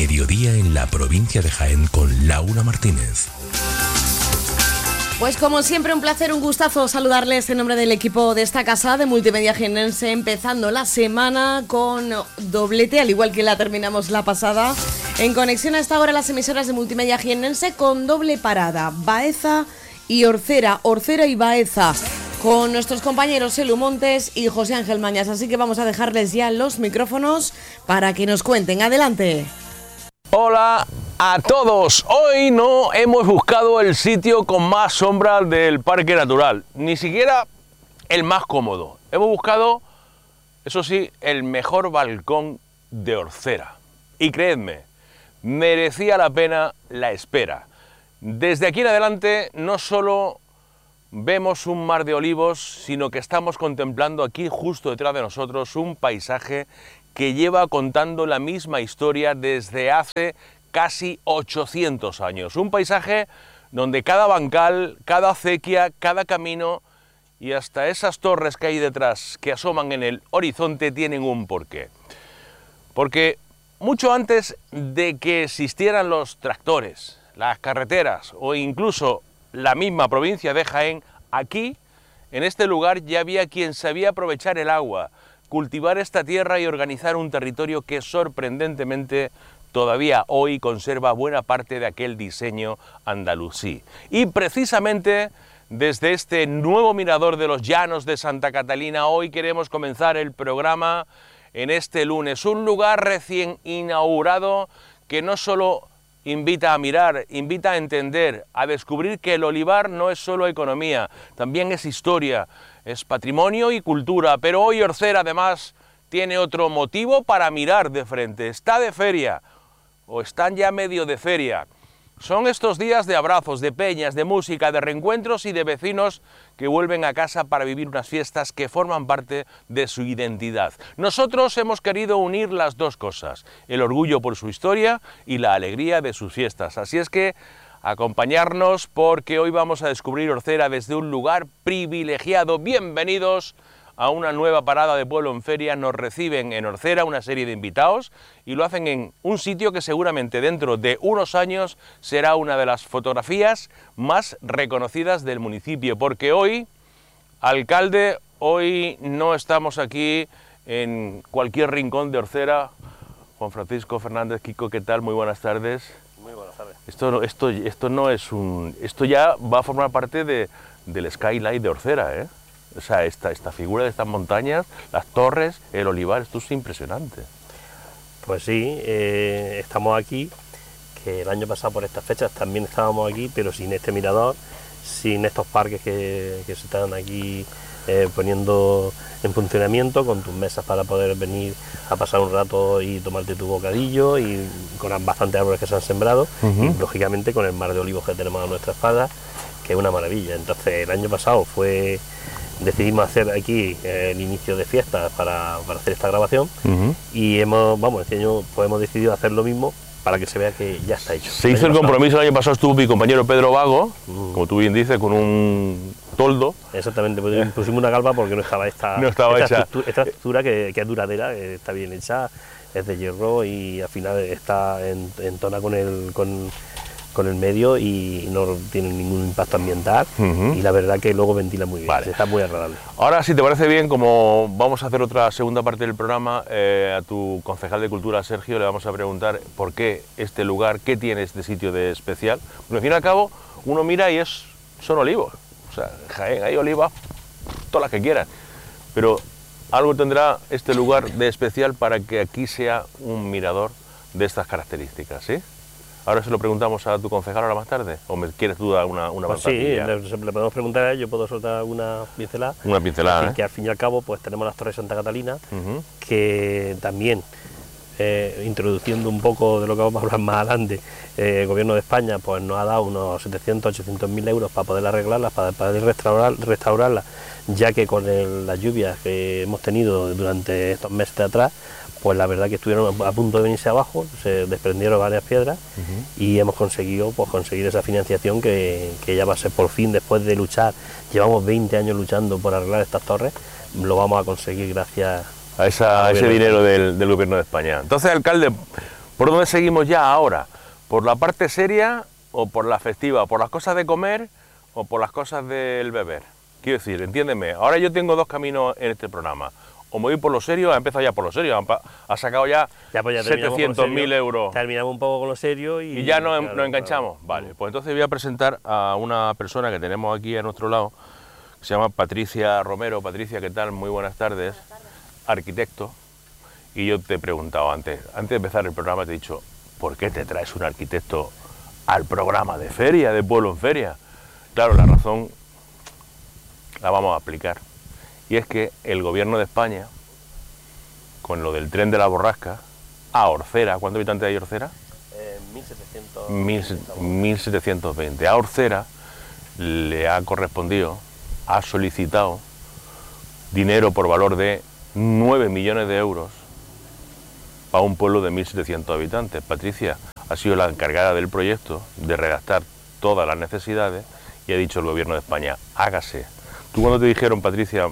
Mediodía en la provincia de Jaén con Laura Martínez. Pues como siempre un placer, un gustazo saludarles en nombre del equipo de esta casa de Multimedia Jienense, empezando la semana con doblete, al igual que la terminamos la pasada, en conexión a esta hora las emisoras de Multimedia Jienense con doble parada, Baeza y Orcera y Baeza, con nuestros compañeros Elu Montes y José Ángel Mañas, así que vamos a dejarles ya los micrófonos para que nos cuenten. Adelante. Hola a todos. Hoy no hemos buscado el sitio con más sombra del parque natural, ni siquiera el más cómodo. Hemos buscado, eso sí, el mejor balcón de Orcera. Y creedme, merecía la pena la espera. Desde aquí en adelante no solo vemos un mar de olivos, sino que estamos contemplando aquí justo detrás de nosotros un paisaje que lleva contando la misma historia desde hace casi 800 años. Un paisaje donde cada bancal, cada acequia, cada camino y hasta esas torres que hay detrás que asoman en el horizonte tienen un porqué. Porque mucho antes de que existieran los tractores, las carreteras o incluso la misma provincia de Jaén, aquí, en este lugar, ya había quien sabía aprovechar el agua, cultivar esta tierra y organizar un territorio que sorprendentemente todavía hoy conserva buena parte de aquel diseño andalusí. Y precisamente desde este nuevo mirador de los Llanos de Santa Catalina, hoy queremos comenzar el programa en este lunes, un lugar recién inaugurado que no solo invita a mirar, invita a entender, a descubrir que el olivar no es solo economía, también es historia, es patrimonio y cultura, pero hoy Orcera además tiene otro motivo para mirar de frente, está de feria, o están ya medio de feria. Son estos días de abrazos, de peñas, de música, de reencuentros y de vecinos que vuelven a casa para vivir unas fiestas que forman parte de su identidad. Nosotros hemos querido unir las dos cosas, el orgullo por su historia y la alegría de sus fiestas. Así es que acompañarnos porque hoy vamos a descubrir Orcera desde un lugar privilegiado. Bienvenidos a una nueva parada de Pueblo en Feria. Nos reciben en Orcera una serie de invitados y lo hacen en un sitio que seguramente dentro de unos años será una de las fotografías más reconocidas del municipio, porque hoy, alcalde, hoy no estamos aquí en cualquier rincón de Orcera. Juan Francisco Fernández, Kiko, ¿qué tal? Muy buenas tardes. Muy buenas tardes. Esto no es un... Esto ya va a formar parte del skyline de Orcera, ¿eh? O sea, esta figura de estas montañas, las torres, el olivar, esto es impresionante. Pues sí, estamos aquí, que el año pasado por estas fechas también estábamos aquí, pero sin este mirador, sin estos parques que se están aquí poniendo en funcionamiento, con tus mesas para poder venir a pasar un rato y tomarte tu bocadillo, y con bastantes árboles que se han sembrado, y lógicamente con el mar de olivos que tenemos a nuestra espalda, que es una maravilla. Entonces el año pasado decidimos hacer aquí el inicio de fiestas para hacer esta grabación, y este año pues hemos decidido hacer lo mismo para que se vea que ya está hecho. Se hizo el compromiso, el año pasado estuvo mi compañero Pedro Vago, como tú bien dices, con un toldo. Exactamente, pusimos una galva porque no estaba esta estructura que es duradera, está bien hecha, es de hierro y al final está en tona con el medio y no tiene ningún impacto ambiental, y la verdad que luego ventila muy bien, vale. Está muy agradable. Ahora, si te parece bien, como vamos a hacer otra segunda parte del programa, a tu concejal de Cultura, Sergio, le vamos a preguntar por qué este lugar, qué tiene este sitio de especial. Porque al fin y al cabo, uno mira y son olivos, o sea, Jaén, hay olivas, todas las que quieran, pero algo tendrá este lugar de especial para que aquí sea un mirador de estas características, ¿sí? Ahora se lo preguntamos a tu concejal ahora más tarde, ¿o me quieres tú dar una pues sí, le podemos preguntar a él, yo puedo soltar alguna pincelada. Una pincelada, que al fin y al cabo pues tenemos las Torres de Santa Catalina, que también, introduciendo un poco de lo que vamos a hablar más adelante, el gobierno de España pues nos ha dado unos 700, 800 mil euros para poder arreglarlas, para poder restaurarlas, ya que con las lluvias que hemos tenido durante estos meses de atrás, pues la verdad que estuvieron a punto de venirse abajo, se desprendieron varias piedras, y hemos conseguido conseguir esa financiación que ya va a ser por fin, después de luchar, llevamos 20 años luchando por arreglar estas torres, lo vamos a conseguir gracias a ese dinero del gobierno de España. Entonces, alcalde, ¿Por dónde seguimos ya ahora? ¿Por la parte seria o por la festiva? ¿Por las cosas de comer o por las cosas del beber? Quiero decir, entiéndeme, ahora yo tengo dos caminos en este programa. O me voy por lo serio, ha empezado ya por lo serio, ha sacado ya, pues 700.000 euros. Terminamos un poco con lo serio y ya nos enganchamos. Vale, pues entonces voy a presentar a una persona que tenemos aquí a nuestro lado, que se llama Patricia Romero. Patricia, ¿qué tal? Muy buenas tardes. Buenas tardes. Arquitecto. Y yo te he preguntado antes de empezar el programa, te he dicho, ¿por qué te traes un arquitecto al programa de feria, de Pueblo en Feria? Claro, la razón la vamos a explicar. Y es que el gobierno de España, con lo del tren de la borrasca, a Orcera, ¿cuántos habitantes hay Orcera? 1720. A Orcera le ha correspondido, ha solicitado dinero por valor de 9 millones de euros para un pueblo de 1.700 habitantes. Patricia ha sido la encargada del proyecto de redactar todas las necesidades y ha dicho el gobierno de España, hágase. ¿Tú cuando te dijeron, Patricia,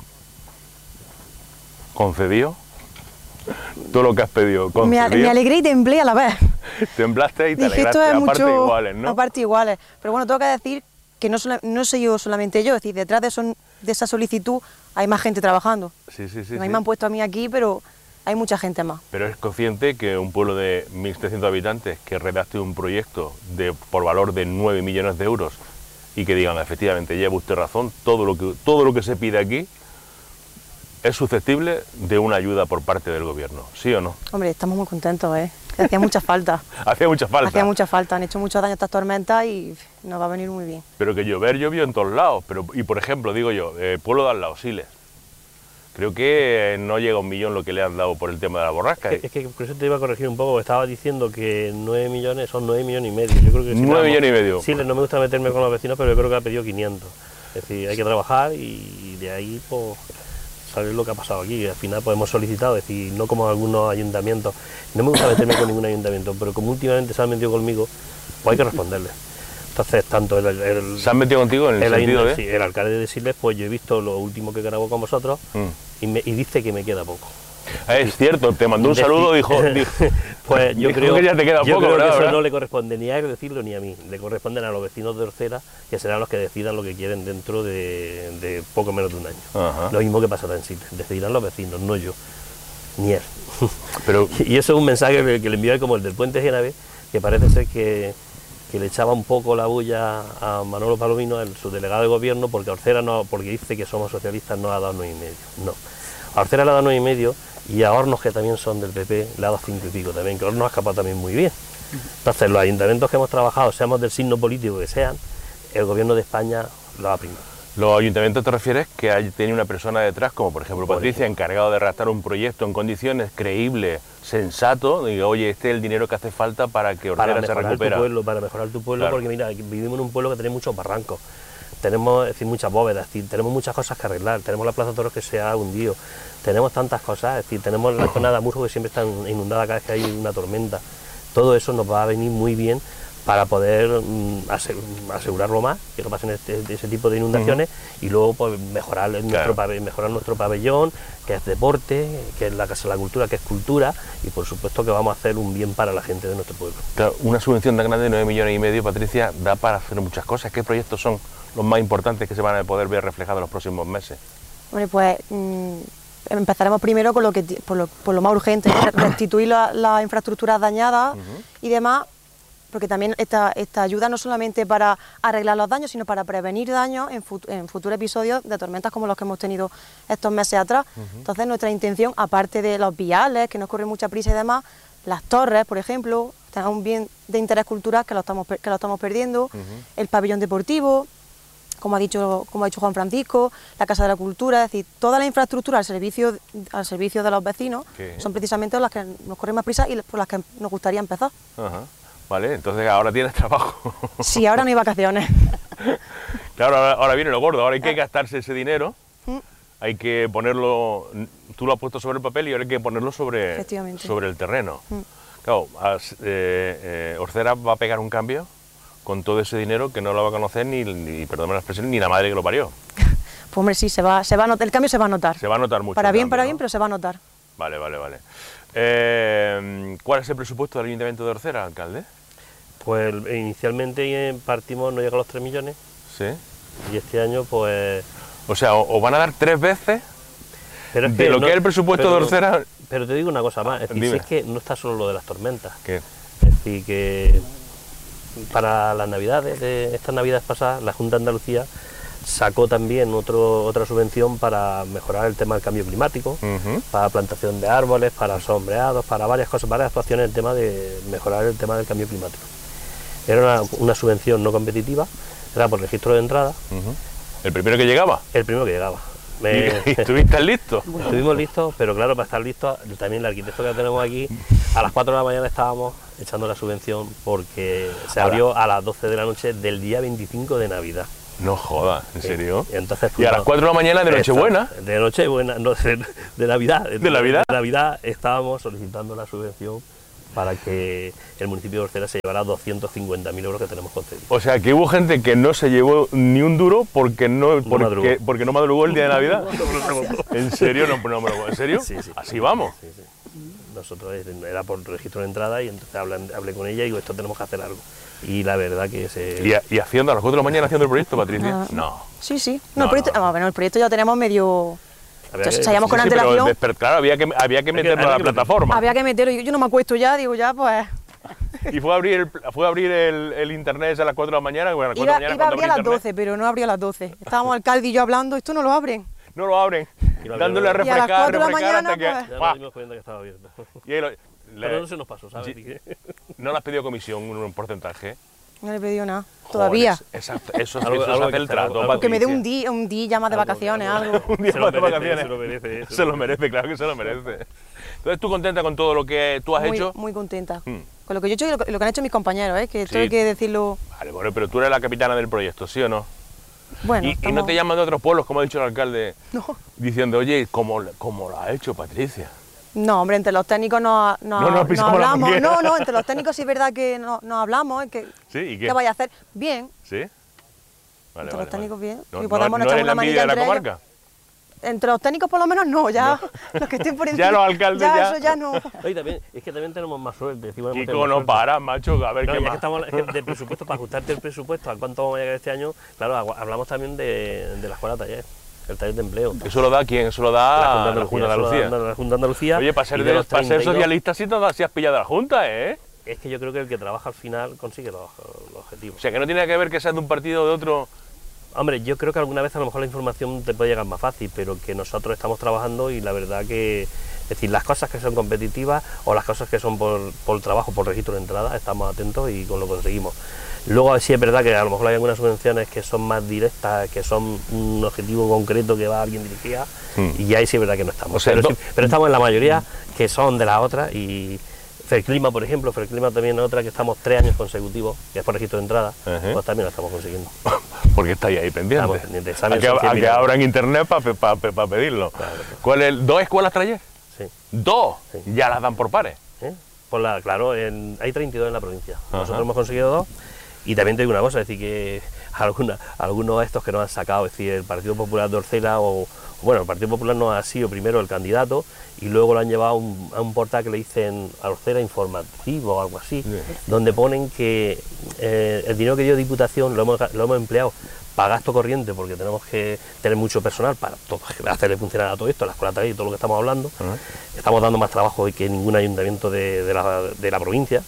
concedió? Todo lo que has pedido, concedió. Me alegré y temblé a la vez. Temblaste y te Dije, alegraste, esto es aparte mucho, iguales, ¿no? Aparte iguales. Pero bueno, tengo que decir que no soy yo solamente yo, es decir, detrás de esa solicitud hay más gente trabajando. Sí. A mí me han puesto a mí aquí, pero hay mucha gente más. Pero es consciente que un pueblo de 1.700 habitantes que redacte un proyecto por valor de 9 millones de euros y que digan, efectivamente, lleva usted razón, todo lo que se pide aquí es susceptible de una ayuda por parte del gobierno, ¿sí o no? Hombre, estamos muy contentos, que hacía mucha falta. Hacía mucha falta. Hacía mucha falta, han hecho mucho daño estas tormentas y nos va a venir muy bien. Pero que llovió en todos lados, y por ejemplo, digo yo, pueblo de al lado, Siles. Creo que no llega a 1 millón lo que le han dado por el tema de la borrasca. Es que por eso te iba a corregir un poco, estaba diciendo que 9 millones son 9 millones y medio. Yo creo que 9 millones y medio. Sí, no me gusta meterme con los vecinos, pero yo creo que ha pedido 500. Es decir, hay que trabajar y de ahí pues saber lo que ha pasado aquí. Al final pues hemos solicitado, es decir, no como algunos ayuntamientos. No me gusta meterme con ningún ayuntamiento, pero como últimamente se han metido conmigo, pues hay que responderle. Entonces, tanto ¿Se han metido contigo en el sentido de...? Sí, el alcalde de Siles, pues yo he visto lo último que grabó con vosotros y dice que me queda poco. Es cierto, te mandó un saludo, dijo pues yo creo que ya te queda poco, creo ¿verdad? que eso no le corresponde ni a él decirlo ni a mí, le corresponden a los vecinos de Orcera, que serán los que decidan lo que quieren dentro de poco menos de un año. Ajá. Lo mismo que pasará en Siles, decidirán los vecinos, no yo, ni él. Pero... Y eso es un mensaje que le envió como el del Puente Genave, que parece ser que le echaba un poco la bulla a Manolo Palomino, su delegado de gobierno, porque a Orcera no, porque dice que somos socialistas, no ha dado 9,5. No. A Orcera le ha dado 9,5 y a Hornos, que también son del PP, le ha dado 5 y pico también, que Hornos ha escapado también muy bien. Entonces, los ayuntamientos que hemos trabajado, seamos del signo político que sean, el gobierno de España lo ha primado. ¿Los ayuntamientos te refieres que hay tenido una persona detrás, como por ejemplo Patricia, encargado de redactar un proyecto en condiciones creíbles, sensato, diga, oye, este es el dinero que hace falta para que Orcera se recupere? Para mejorar tu pueblo, claro. Porque mira, vivimos en un pueblo que tiene muchos barrancos, tenemos, es decir, muchas bóvedas, es decir, tenemos muchas cosas que arreglar, tenemos la Plaza Toros que se ha hundido, tenemos tantas cosas, es decir, tenemos la zona de Amurjo que siempre está inundada cada vez que hay una tormenta. Todo eso nos va a venir muy bien para poder asegurarlo más, que no pasen ese tipo de inundaciones, y luego pues mejorar nuestro pabellón, que es deporte, que es la Casa de la Cultura, que es cultura, y por supuesto que vamos a hacer un bien para la gente de nuestro pueblo. Claro, una subvención tan grande de 9,5 millones, Patricia, da para hacer muchas cosas. ¿Qué proyectos son los más importantes que se van a poder ver reflejados en los próximos meses? Bueno, pues empezaremos primero con por lo más urgente, ¿no? Restituir las infraestructuras dañadas y demás, porque también esta ayuda no solamente para arreglar los daños, sino para prevenir daños en futuros episodios de tormentas como los que hemos tenido estos meses atrás. Entonces nuestra intención, aparte de los viales, que nos corre mucha prisa y demás, las torres, por ejemplo, tenemos un bien de interés cultural que lo estamos perdiendo, el pabellón deportivo, como ha dicho Juan Francisco, la Casa de la Cultura, es decir, toda la infraestructura al servicio de los vecinos son precisamente las que nos corren más prisa y por las que nos gustaría empezar. Ajá. Vale, entonces ahora tienes trabajo. Sí, ahora no hay vacaciones. Claro, ahora viene lo gordo, ahora hay que gastarse ese dinero, hay que ponerlo, tú lo has puesto sobre el papel y ahora hay que ponerlo sobre el terreno. Claro, Orcera va a pegar un cambio con todo ese dinero que no lo va a conocer ni perdóname la expresión, ni la madre que lo parió. Pues hombre, sí, se va a notar, el cambio se va a notar. Se va a notar mucho. Para bien, ¿no? pero se va a notar. Vale. ¿Cuál es el presupuesto del Ayuntamiento de Orcera, alcalde? Pues inicialmente partimos, no llega a los 3 millones, Sí. y este año pues... O sea, os van a dar 3 veces Pero es de lo no- que es el presupuesto pero- de Orcera. Pero te digo una cosa más, es decir, Dime. si es que no está solo lo de las tormentas, ¿Qué? es decir, que para las navidades, de estas navidades pasadas, la Junta de Andalucía sacó también otra subvención para mejorar el tema del cambio climático, Ujú. para plantación de árboles, para sombreados, para varias cosas, varias actuaciones en el tema de mejorar el tema del cambio climático. Era una subvención no competitiva, era por registro de entrada, Ujú. ¿El primero que llegaba? el primero que llegaba. ¿Y estuviste listo? Estuvimos listos, pero claro, para estar listos, también el arquitecto que tenemos aquí, a las 4 de la mañana estábamos echando la subvención porque se abrió a las 12 de la noche del día 25 de Navidad. No jodas, ¿en serio? Y entonces, Y a las 4 de la mañana de Nochebuena. De Nochebuena, no, de Navidad. ¿De Navidad? De Navidad estábamos solicitando la subvención para que el municipio de Orcera se llevara 250.000 euros que tenemos concedidos. O sea, que hubo gente que no se llevó ni un duro porque no madrugó. porque no madrugó el día de Navidad. ¿En serio? No me lo puedo. ¿En serio? Sí, sí. Así vamos. Sí, sí. Nosotros era por registro de entrada y entonces hablé con ella y digo, esto tenemos que hacer algo. Y la verdad que ¿Y haciendo a las 4 de la mañana haciendo el proyecto, Patricia? Ah. No. Sí, sí. No, No, el proyecto, no. bueno, el proyecto ya lo tenemos medio... Había Ya que- sabíamos con Sí, pero antelación. claro, había que meterlo a la había que plataforma. Había que meterlo. Yo no me acuesto ya, digo ya, pues... Y fue a abrir el internet a las 4 de la mañana. Bueno, a las 4 Iba, de la mañana iba a cuando abrir a las abre internet, 12, pero no abría a las 12. Estábamos alcalde y yo hablando, esto no lo abren. no lo abren. Y lo Dándole a abrieron. Y a las refrescar, 4 de la refrescar hasta mañana, que... pues. Ya ¡Buah! nos dimos cuenta que estaba abierto. Y ahí Pero no se nos pasó, ¿sabes? Sí. Así que- no le has pedido comisión, un porcentaje. No le he pedido nada, todavía. Joder, exacto, eso Algo- se algo hace que el hacer, trato, algo Que me dé Patricia. un día ya más de vacaciones, algo. Un día Se lo más de merece, vacaciones. se lo merece, Se lo merece, claro que se lo merece. Entonces, ¿tú contenta con todo lo que tú has Muy, hecho? muy contenta. Mm. Con lo que yo he hecho y lo que han hecho mis compañeros, que esto Sí. hay que decirlo. Vale, bueno, pero tú eres la capitana del proyecto, ¿sí o no? Bueno, Y no estamos- te llaman de otros pueblos, como ha dicho el alcalde, No. diciendo, oye, ¿cómo lo ha hecho Patricia? No, hombre, entre los técnicos no nos pisamos la hablamos. manguera. No, entre los técnicos sí es verdad que nos hablamos. ¿Sí? ¿Y qué? ¿Qué vaya a hacer? Bien. ¿Sí? Vale, Entre los técnicos bien. No, Y podamos no echar eres la una envidia de la manilla entre comarca. Entre los técnicos por lo menos no, ya los que estén por encima. Ya los alcaldes ya. Eso ya no. Oye, es que también tenemos más suerte. Encima hemos Kiko, tenido no suerte. para, macho, a ver No, qué ya que más. estamos es que del presupuesto, para ajustarte el presupuesto a cuánto vamos a llegar este año, claro, hablamos también de la escuela taller, el taller de empleo. ¿Eso lo da quién? Eso lo da la Junta de Andalucía. La Junta de Andalucía. Oye, para ser, y de los para ser 32 socialista sí has pillado a la Junta, ¿eh? Es que yo creo que el que trabaja al final consigue los objetivos. O sea, que no tiene que ver que seas de un partido o de otro. Hombre, yo creo que alguna vez a lo mejor la información te puede llegar más fácil, pero que nosotros estamos trabajando y la verdad que, es decir, las cosas que son competitivas o las cosas que son por trabajo, por registro de entrada, estamos atentos y lo conseguimos. Luego sí es verdad que a lo mejor hay algunas subvenciones que son más directas, que son un objetivo concreto que va a alguien dirigida, y ahí sí es verdad que no estamos. O sea, pero, pero estamos en la mayoría que son de las otras y Ferclima, por ejemplo, Ferclima también es otra que estamos 3 años consecutivos, que es por registro de entrada, Ajá. pues también lo estamos consiguiendo. Porque estáis ahí pendientes. Estamos pendientes. A que, Son 100.000 a que euros. abran internet para pedirlo. Claro. ¿Cuál es? ¿2 escuelas taller? Sí. ¿2? Sí. Ya las dan por pares. ¿Eh? Claro, hay 32 en la provincia. Ajá. Nosotros hemos conseguido 2. Y también te digo una cosa, es decir, que algunos de estos que nos han sacado, es decir, el Partido Popular de Orcera bueno, el Partido Popular no ha sido primero el candidato y luego lo han llevado a un portal que le dicen a Orcera informativo o algo así, donde ponen que el dinero que dio Diputación lo hemos empleado para gasto corriente porque tenemos que tener mucho personal para hacerle funcionar a todo esto, la escuela taller y todo lo que estamos hablando. Estamos dando más trabajo hoy que ningún ayuntamiento de la provincia.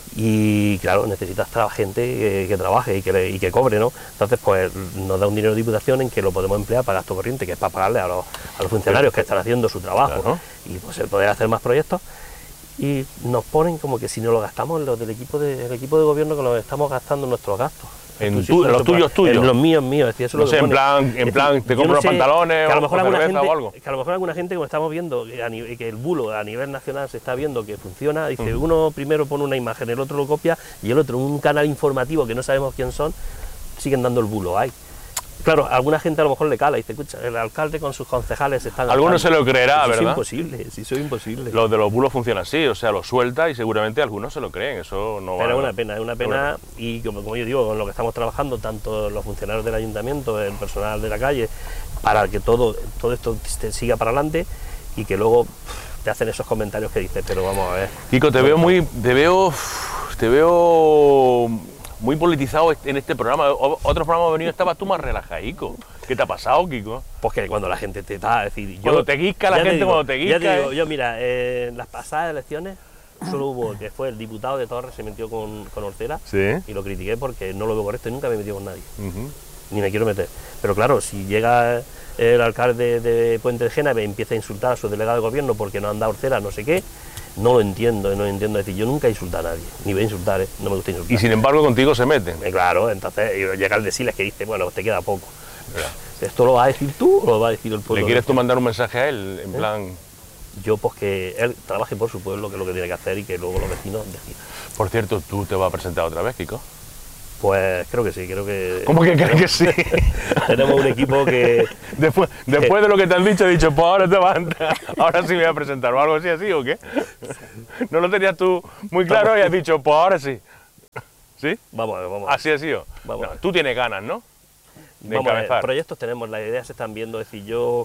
Y claro, necesitas gente que trabaje y que cobre, ¿no? Entonces, pues nos da un dinero de Diputación en que lo podemos emplear para gasto corriente, que es para pagarle a los funcionarios que están haciendo su trabajo, Claro. y pues el poder hacer más proyectos. Y nos ponen como que si no lo gastamos, los del equipo de gobierno, que nos estamos gastando en nuestros gastos. En Exclusivos, los tuyos, tuyos. En los míos, es decir, eso No es sé, lo que en pone. plan, te Yo compro no los sé, pantalones que a lo o mejor alguna cerveza gente, o algo. que a lo mejor alguna gente, como estamos viendo, que el bulo a nivel nacional se está viendo que funciona, dice, uno primero pone una imagen, el otro lo copia, y el otro, un canal informativo que no sabemos quién son, siguen dando el bulo ahí. Claro, a alguna gente a lo mejor le cala y dice, escucha, el alcalde con sus concejales están... Algunos se lo creerá, Eso ¿verdad? Es imposible, sí, eso es imposible. Los de los bulos funcionan así, o sea, los suelta y seguramente algunos se lo creen, eso no va. Pero es una pena y como yo digo, con lo que estamos trabajando, tanto los funcionarios del ayuntamiento, el personal de la calle, para que todo esto siga para adelante y que luego te hacen esos comentarios que dices, pero vamos a ver. Kiko, te veo muy politizado en este programa. Otros programas venido estabas tú más relajadico. ¿Qué te ha pasado, Kiko? Pues que cuando la gente te da, es decir, Cuando te guisca la ya te gente, digo, cuando te guisca. Ya te digo, yo mira, en las pasadas elecciones solo hubo que fue el diputado de Torres, se metió con Orcera, Sí. y lo critiqué porque no lo veo correcto y nunca me he metido con nadie, Ujú. ni me quiero meter. Pero claro, si llega el alcalde de Puente de Génave y empieza a insultar a su delegado de gobierno porque no anda Orcera, no sé qué, no lo entiendo, no entiendo. Es decir, yo nunca he insultado a nadie, ni voy a insultar, no me gusta insultar. Y sin embargo contigo se meten. Claro, entonces llega el de Siles que dice, bueno, te queda poco. ¿Esto lo vas a decir tú o lo va a decir el pueblo? ¿Le quieres tú mandar un mensaje a él? En plan... Yo, pues que él trabaje por su pueblo, que es lo que tiene que hacer, y que luego los vecinos decidan. Por cierto, ¿tú te vas a presentar otra vez, Kiko? Pues creo que sí, creo que... ¿Cómo que crees que sí? Tenemos un equipo que... Después de lo que te han dicho, he dicho, pues ahora te vas a entrar, ahora sí me voy a presentar, o algo así, ¿o qué? ¿No lo tenías tú muy claro y has dicho, pues ahora sí? ¿Sí? Vamos a ver, vamos a ver. ¿Así ha sido? Vamos a No, ver. tú tienes ganas, ¿no? De Vamos a ver, encabezar. proyectos tenemos, las ideas se están viendo, es decir, yo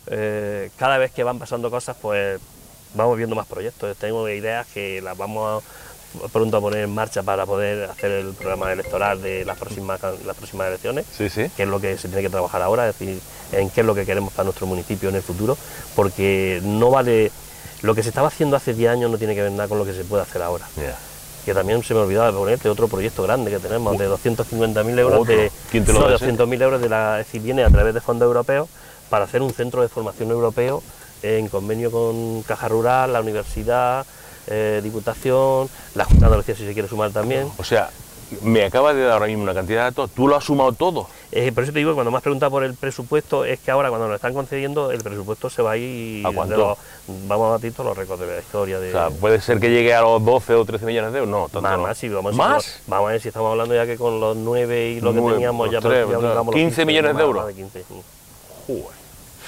cada vez que van pasando cosas, pues vamos viendo más proyectos. Tengo ideas que las vamos pronto a poner en marcha para poder hacer el programa electoral de las próximas elecciones, Sí, sí. que es lo que se tiene que trabajar ahora, es decir, en qué es lo que queremos para nuestro municipio en el futuro, porque no vale, lo que se estaba haciendo hace 10 años no tiene que ver nada con lo que se puede hacer ahora. Ya. Que también se me olvidaba de ponerte otro proyecto grande que tenemos, de 250.000 euros, Otro. ¿Quién te lo no, da ese? 200.000 euros es decir, viene a través de fondos europeos para hacer un centro de formación europeo en convenio con Caja Rural, la universidad, Diputación, la Junta de Andalucía si se quiere sumar también. O sea, me acabas de dar ahora mismo una cantidad de datos, tú lo has sumado todo. Por eso te digo que cuando me has preguntado por el presupuesto, es que ahora cuando nos lo están concediendo, el presupuesto se va a ir... ¿A cuánto? Vamos a batir todos los récords de la historia. O sea, puede ser que llegue a los 12 o 13 millones de euros. No, tanto Más, no. más, sí, vamos, ¿Más? Vamos a ver si estamos hablando ya que con los 9 y lo que 9, teníamos ya, los tres, ya ¿verdad? llegamos a los 15 millones de más, euros. más de 15, sí. Joder.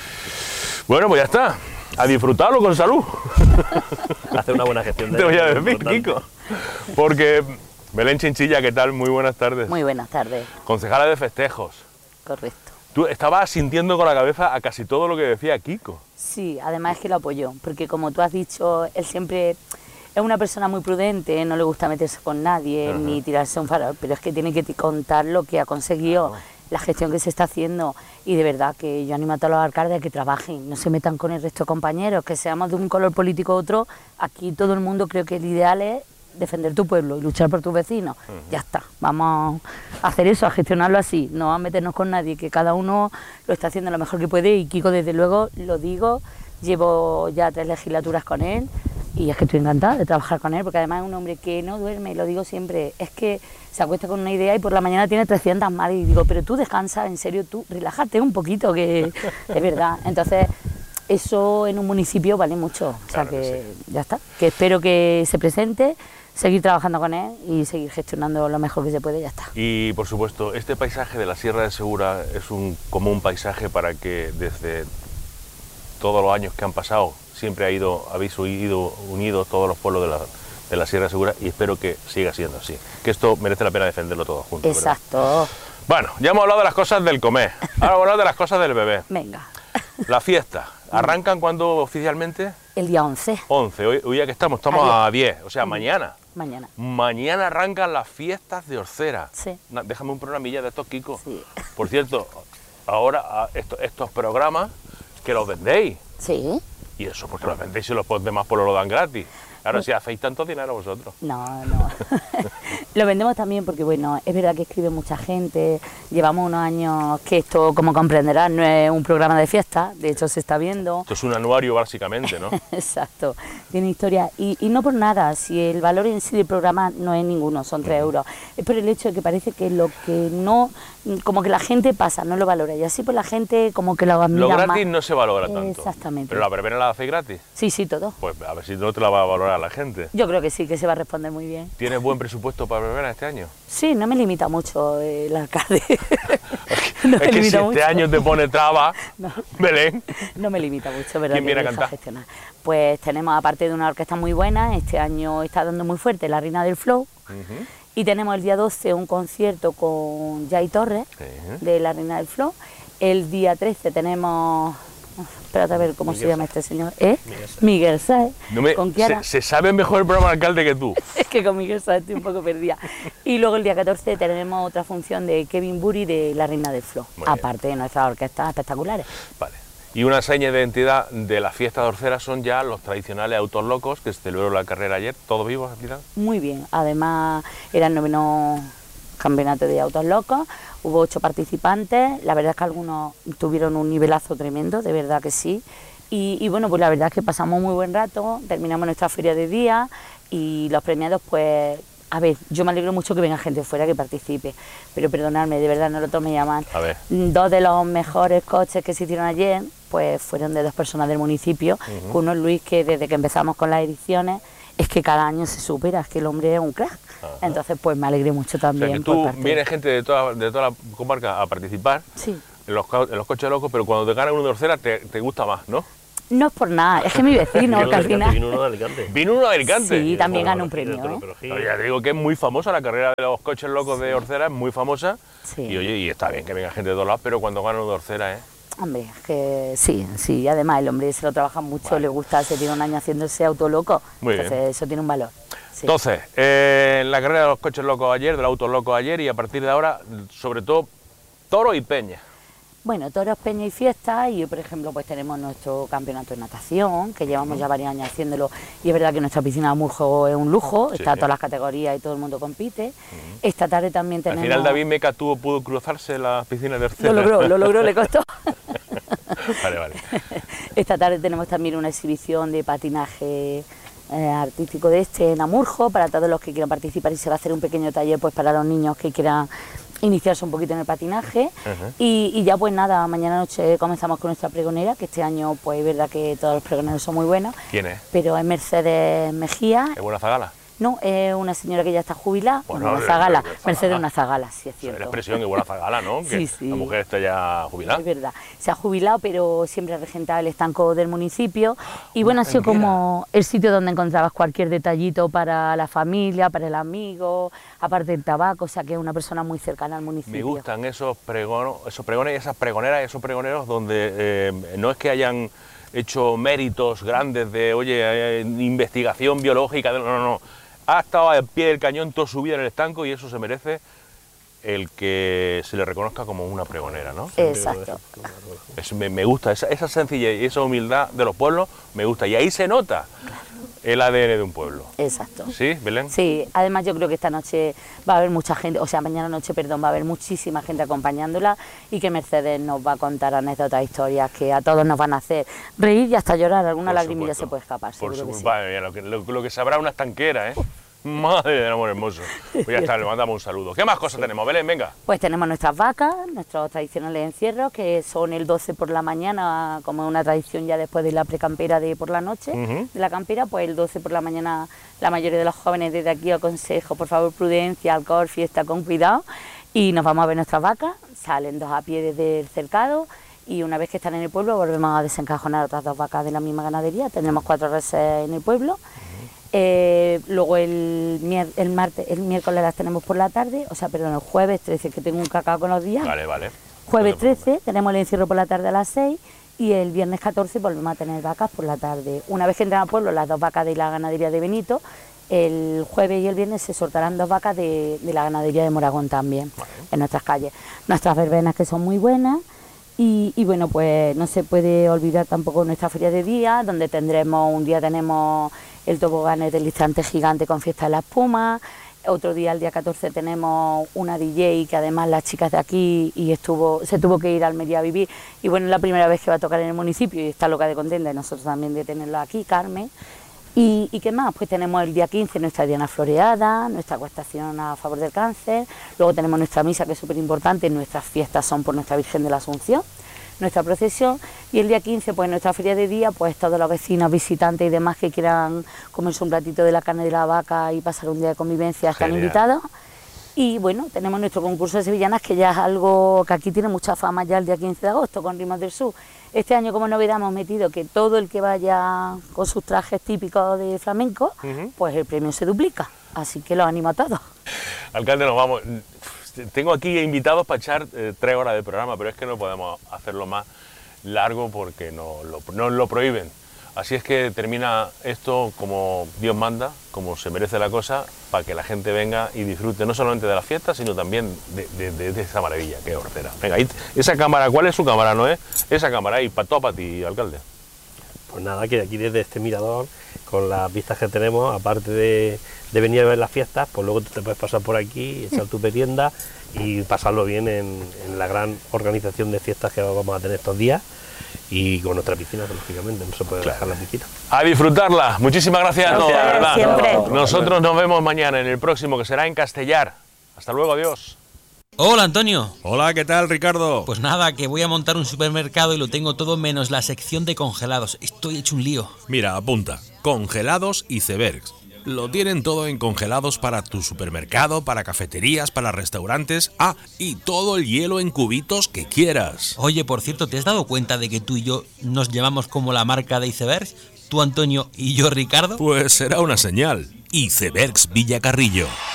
Bueno, pues ya está. A disfrutarlo con salud. Hacer una buena gestión de Te voy a es decir, importante. Kiko. Porque Belén Chinchilla, ¿qué tal? Muy buenas tardes. Muy buenas tardes, Concejala de festejos. correcto. Tú estabas sintiendo con la cabeza a casi todo lo que decía Kiko. Sí, además es que lo apoyó, porque como tú has dicho, él siempre es una persona muy prudente, no le gusta meterse con nadie, ni tirarse un farol, pero es que tiene que contar lo que ha conseguido, la gestión que se está haciendo, y de verdad que yo animo a todos los alcaldes a que trabajen, no se metan con el resto de compañeros, que seamos de un color político u otro, aquí todo el mundo creo que el ideal es defender tu pueblo y luchar por tus vecinos. Ya está, vamos a hacer eso, a gestionarlo así, no a meternos con nadie, que cada uno lo está haciendo lo mejor que puede, y Kiko, desde luego, lo digo, llevo ya 3 legislaturas con él y es que estoy encantada de trabajar con él, porque además es un hombre que no duerme, lo digo siempre, es que se acuesta con una idea y por la mañana tiene 300 más, y digo, pero tú descansa, en serio, tú relájate un poquito, que es verdad. Entonces, eso en un municipio vale mucho, o sea Claro que ya está, que espero que se presente, seguir trabajando con él y seguir gestionando lo mejor que se puede, ya está. Y por supuesto, este paisaje de la Sierra de Segura es como un paisaje para que desde todos los años que han pasado siempre habéis ido unidos todos los pueblos de la Sierra de Segura, y espero que siga siendo así. Que esto merece la pena defenderlo todos juntos. ¿verdad? Exacto, Bueno, ya hemos hablado de las cosas del comer, ahora vamos a hablar de las cosas del bebé. venga, La fiesta, ¿arrancan cuándo oficialmente? el día 11, 11, hoy ya que estamos a 10, o sea, mañana. mañana. Mañana arrancan las fiestas de Orcera. Sí. Déjame un programilla de estos, Kiko. Sí. Por cierto, ahora estos programas que los vendéis. Sí. Y eso porque los vendéis y los demás pues lo dan gratis. Claro, si hacéis tanto dinero vosotros. No, no. Lo vendemos también porque, bueno, es verdad que escribe mucha gente. Llevamos unos años que esto, como comprenderás, no es un programa de fiesta. De hecho, se está viendo. Esto es un anuario básicamente, ¿no? Exacto. Tiene historia. Y no por nada, si el valor en sí del programa no es ninguno, son 3 euros. Es por el hecho de que parece que lo que no... Como que la gente pasa, no lo valora. Y así pues la gente como que lo admira Lo más. gratis no se valora tanto. Exactamente. Pero la verbena la hacéis gratis. Sí, sí, todo. Pues a ver si no te la va a valorar la gente. Yo creo que sí, que se va a responder muy bien. ¿Tienes buen presupuesto para verbena este año? Sí, no me limita mucho el alcalde. No Es me que si limita este mucho. año te pone traba, No. Belén. No me limita mucho, pero ¿Quién viene a me deja cantar? gestionar. Pues tenemos, aparte de una orquesta muy buena, este año está dando muy fuerte la Reina del Flow, y tenemos el día 12 un concierto con Jay Torres, Sí. de la Reina del Flow. El día 13 tenemos Espérate a ver cómo se Miguel llama este señor. ¿Eh? Miguel Sáez. Miguel Sáez. Con Kiara. Se sabe mejor el programa alcalde que tú. Es que con Miguel Sáez estoy un poco perdida. Y luego el día 14 tenemos otra función de Kevin Buri de La Reina del Flow, Muy bien. aparte de nuestras orquestas espectaculares. Vale. Y una seña de identidad de la fiesta de Orcera son ya los tradicionales autos locos que se celebró la carrera ayer, todos vivos al final. Muy bien, además era el 9º campeonato de autos locos, hubo 8 participantes, la verdad es que algunos tuvieron un nivelazo tremendo, de verdad que sí. Y bueno, pues la verdad es que pasamos muy buen rato, terminamos nuestra feria de día y los premiados, pues, a ver, yo me alegro mucho que venga gente fuera que participe, pero perdonadme, de verdad no lo toméis a mal. A ver. 2 de los mejores coches que se hicieron ayer, pues fueron de 2 personas del municipio. Uno es Luis, que desde que empezamos con las ediciones, es que cada año se supera, es que el hombre es un crack. Entonces, pues me alegré mucho O sea, también. que tú por parte viene gente de toda la comarca a participar Sí. en los coches locos, pero cuando te gana uno de Orcera te gusta más, ¿no? No es por nada, es que mi vecino, Vino que al de Alicante, final... vino uno de Alicante. Vino uno de Alicante. Sí, también Bueno, ganó un de premio, ¿eh? Tropología. Pero ya te digo que es muy famosa la carrera de los coches locos de Orcera, es muy famosa. Sí. Y oye, y está bien que venga gente de todos lados, pero cuando gana uno de Orcera, Hombre, es que sí, además el hombre se lo trabaja mucho, le gusta, se tiene un año haciendo ese auto loco, Muy bien. entonces eso tiene un valor. Sí. Entonces, la carrera de los coches locos ayer, de los autos locos ayer, y a partir de ahora, sobre todo, toro y peña. Bueno, toros, peña y fiesta, y hoy, por ejemplo, pues tenemos nuestro campeonato de natación, que llevamos ya varios años haciéndolo, y es verdad que nuestra piscina de Amurjo es un lujo, Sí, está sí. todas las categorías y todo el mundo compite. Esta tarde también Al tenemos... final David Meca pudo cruzarse las piscinas de Orcera. Lo logró, le costó. Vale. Esta tarde tenemos también una exhibición de patinaje artístico de en Amurjo, para todos los que quieran participar, y se va a hacer un pequeño taller pues para los niños que quieran iniciarse un poquito en el patinaje. Y ya pues nada, mañana noche comenzamos con nuestra pregonera, que este año pues es verdad que todos los pregoneros son muy buenos, ¿Quién es? pero es Mercedes Mejía. ¿Es buena zagala? No, es una señora que ya está jubilada, Bueno, una zagala, zagala. Mercedes una zagala, sí es Es cierto. la expresión que buena zagala, ¿no? Que Sí. la mujer está ya jubilada. Es verdad, se ha jubilado, pero siempre ha regentado el estanco del municipio, y bueno, ha sido como el sitio donde encontrabas cualquier detallito para la familia, para el amigo, aparte del tabaco, o sea que es una persona muy cercana al municipio. Me gustan esos pregones y esas pregoneras y esos pregoneros donde no es que hayan hecho méritos grandes de, oye, investigación biológica, no. Ha estado al pie del cañón toda su vida en el estanco y eso se merece el que se le reconozca como una pregonera, ¿no? Exacto. Me gusta, esa sencillez y esa humildad de los pueblos me gusta. Y ahí se nota el ADN de un pueblo. Exacto. ¿Sí, Belén? Sí, además yo creo que esta noche va a haber mucha gente, o sea, mañana noche, perdón, va a haber muchísima gente acompañándola, y que Mercedes nos va a contar anécdotas, historias que a todos nos van a hacer reír y hasta llorar, alguna Por lagrimilla supuesto. se puede escapar, Por seguro que supuesto. sí. Madre mía, lo que sabrá una estanquera, ¿eh? Madre del amor hermoso. Pues ya está, le mandamos un saludo. ¿Qué más cosas tenemos, Belén? Venga. Pues tenemos nuestras vacas, nuestros tradicionales encierros, que son el 12 por la mañana, como una tradición ya después de la precampera de por la noche, de la campera, pues el 12 por la mañana la mayoría de los jóvenes desde aquí aconsejo, por favor, prudencia, alcohol, fiesta con cuidado, y nos vamos a ver nuestras vacas, salen 2 a pie desde el cercado, y una vez que están en el pueblo volvemos a desencajonar otras 2 vacas de la misma ganadería, tendremos 4 reses en el pueblo. Luego el miércoles las tenemos por la tarde, o sea, perdón, el jueves 13, que tengo un cacao con los días. Vale. Jueves 13 tenemos el encierro por la tarde a las 6, y el viernes 14 volvemos a tener vacas por la tarde. Una vez que entran al pueblo las 2 vacas de la ganadería de Benito, el jueves y el viernes se soltarán 2 vacas de la ganadería de Moragón también, en nuestras calles. Nuestras verbenas, que son muy buenas. Y bueno, pues no se puede olvidar tampoco nuestra feria de día, donde tenemos el tobogán del instante gigante con fiesta de la espuma. Otro día, el día 14, tenemos una DJ que además las chicas de aquí se tuvo que ir a Almería a vivir. Y bueno, es la primera vez que va a tocar en el municipio y está loca de contenta, y nosotros también de tenerla aquí, Carmen. ¿Y qué más? Pues tenemos el día 15 nuestra diana floreada, nuestra acuestación a favor del cáncer, luego tenemos nuestra misa, que es súper importante, nuestras fiestas son por nuestra Virgen de la Asunción, nuestra procesión, y el día 15 pues nuestra feria de día, pues todos los vecinos, visitantes y demás que quieran comerse un ratito de la carne de la vaca y pasar un día de convivencia están Genial. invitados. Y bueno, tenemos nuestro concurso de sevillanas, que ya es algo que aquí tiene mucha fama ya el día 15 de agosto con Rimas del Sur. Este año como novedad hemos metido que todo el que vaya con sus trajes típicos de flamenco, pues el premio se duplica, así que los animo a todos. Alcalde, nos vamos. Tengo aquí invitados para echar 3 horas de programa, pero es que no podemos hacerlo más. largo porque nos lo prohíben. Así es que termina esto como Dios manda, como se merece la cosa, para que la gente venga y disfrute no solamente de la fiesta, sino también de esa maravilla que es Orcera. Venga, esa cámara, ¿cuál es su cámara, Noé? Esa cámara ahí, para ti, alcalde. Pues nada, que aquí desde este mirador, con las vistas que tenemos, aparte de venir a ver las fiestas, pues luego te puedes pasar por aquí, echar tu merienda y pasarlo bien en la gran organización de fiestas que vamos a tener estos días. Y con nuestra piscina, lógicamente, no se puede dejar la piscina. A disfrutarla. Muchísimas gracias a todos, de verdad. Siempre. Nosotros nos vemos mañana en el próximo, que será en Castellar. Hasta luego, adiós. Hola, Antonio. Hola, ¿qué tal, Ricardo? Pues nada, que voy a montar un supermercado y lo tengo todo menos la sección de congelados. Estoy hecho un lío. Mira, apunta. Congelados Icebergs. Lo tienen todo en congelados para tu supermercado, para cafeterías, para restaurantes. Ah, y todo el hielo en cubitos que quieras. Oye, por cierto, ¿te has dado cuenta de que tú y yo nos llamamos como la marca de icebergs? Tú, Antonio, y yo, Ricardo. Pues será una señal. Icebergs Villacarrillo.